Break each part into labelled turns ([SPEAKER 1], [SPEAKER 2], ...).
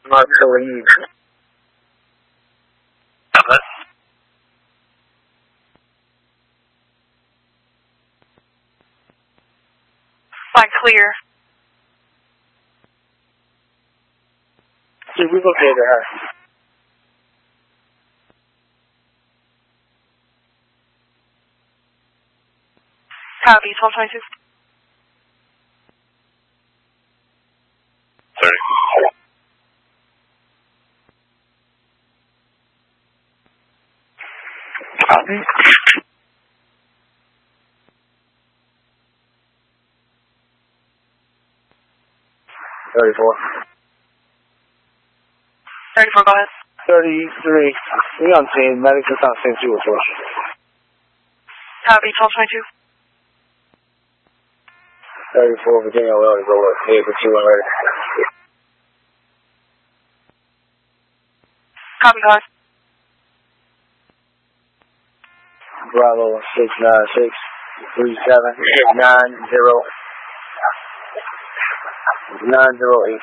[SPEAKER 1] Mark the lead.
[SPEAKER 2] Flag clear.
[SPEAKER 1] See, we located her.
[SPEAKER 2] Copy, 1222.
[SPEAKER 3] 30.
[SPEAKER 1] Copy. 34.
[SPEAKER 2] 34, go ahead.
[SPEAKER 1] 33. We on scene. Medics is on scene 204.
[SPEAKER 2] Copy, 1222.
[SPEAKER 1] 34, Virginia, well, to go with. Hey, for 2 ready.
[SPEAKER 2] Copy, go ahead.
[SPEAKER 1] Bravo 696 37 908.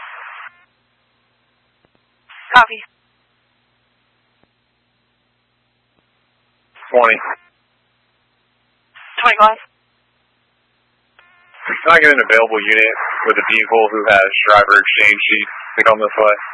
[SPEAKER 2] Copy.
[SPEAKER 3] 20.
[SPEAKER 2] 20, go ahead.
[SPEAKER 3] Can I get an available unit with a vehicle who has driver exchange seat to come this way?